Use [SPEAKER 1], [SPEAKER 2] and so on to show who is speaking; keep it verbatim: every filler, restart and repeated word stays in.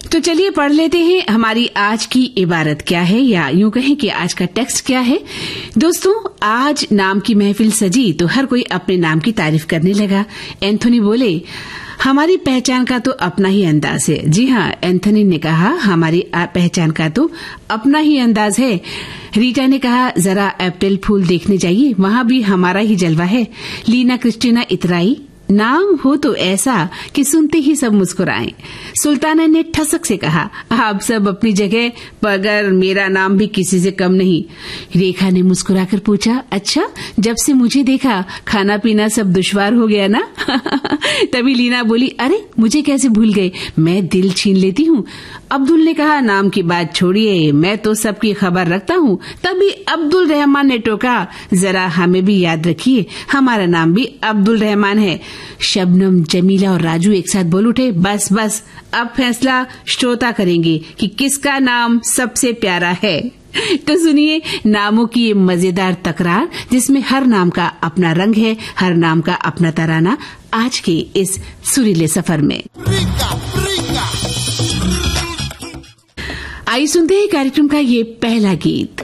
[SPEAKER 1] तो चलिए पढ़ लेते हैं हमारी आज की इबारत क्या है, या यूं कहें कि आज का टेक्स्ट क्या है। दोस्तों, आज नाम की महफिल सजी तो हर कोई अपने नाम की तारीफ करने लगा। एंथोनी बोले, हमारी पहचान का तो अपना ही अंदाज है। जी हाँ, एंथोनी ने कहा, हमारी पहचान का तो अपना ही अंदाज है। रीटा ने कहा, जरा अप्रैल फूल देखने जाइए, वहाँ भी हमारा ही जलवा है। लीना क्रिस्टीना इतराई, नाम हो तो ऐसा कि सुनते ही सब मुस्कुराएं। सुल्ताना ने ठसक से कहा, आप सब अपनी जगह, मगर मेरा नाम भी किसी से कम नहीं। रेखा ने मुस्कुराकर पूछा, अच्छा, जब से मुझे देखा खाना पीना सब दुश्वार हो गया ना? तभी लीना बोली, अरे मुझे कैसे भूल गए, मैं दिल छीन लेती हूँ। अब्दुल ने कहा, नाम की बात छोड़िए, मैं तो सबकी खबर रखता हूँ। तभी अब्दुल रहमान ने टोका, जरा हमें भी याद रखिए, हमारा नाम भी अब्दुल रहमान है। शबनम, जमीला और राजू एक साथ बोल उठे, बस बस, अब फैसला श्रोता करेंगे कि किसका नाम सबसे प्यारा है। तो सुनिए नामों की ये मजेदार तकरार, जिसमें हर नाम का अपना रंग है, हर नाम का अपना तराना, आज के इस सुरीले सफर में। आई सुनते हैं कार्यक्रम का ये पहला गीत।